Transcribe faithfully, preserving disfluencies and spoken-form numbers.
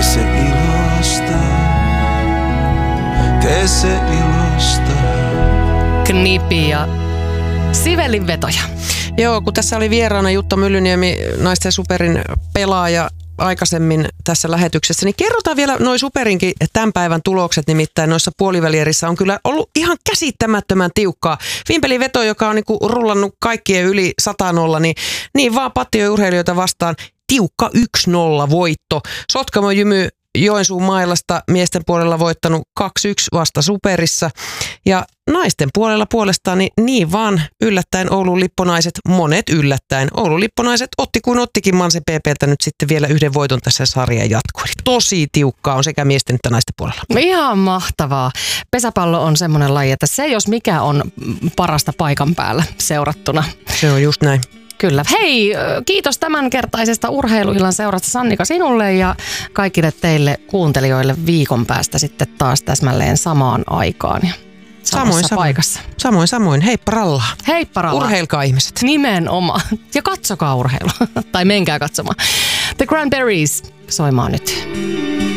se ilosta, tee se ilosta. Knipi ja Sivelin vetoja. Joo, kun tässä oli vieraana Jutta Myllyniemi, Naisten Superin pelaaja aikaisemmin tässä lähetyksessä, niin kerrotaan vielä noin Superinkin tämän päivän tulokset, nimittäin noissa puolivälierissä on kyllä ollut ihan käsittämättömän tiukkaa. Vimpelin veto, joka on niinku rullannut kaikkien yli sata nolla, niin, niin vaan Pattion urheilijoita vastaan tiukka yksi nolla voitto. Sotkamo Jymy Joensuun mailasta miesten puolella voittanut kaksi yksi vasta Superissa. Ja naisten puolella puolestaan niin, niin vaan yllättäen Oulun Lipponaiset, monet yllättäen. Oulun Lipponaiset otti kuin ottikin Manse P P:ltä nyt sitten vielä yhden voiton tässä sarjan jatkoon. Tosi tiukkaa on sekä miesten että naisten puolella. Ihan mahtavaa. Pesäpallo on semmoinen laji, että se jos mikä on parasta paikan päällä seurattuna. Se on just näin. Kyllä. Hei, kiitos tämänkertaisesta urheiluillan seurasta Sannika sinulle ja kaikille teille kuuntelijoille viikon päästä sitten taas täsmälleen samaan aikaan ja samoin, samoin paikassa. Samoin, samoin. Heippa rallaa. Heippa rallaa. Urheilkaa ihmiset. Nimenomaan. Ja katsokaa urheilua. Tai menkää katsomaan. The Cranberries soimaan nyt.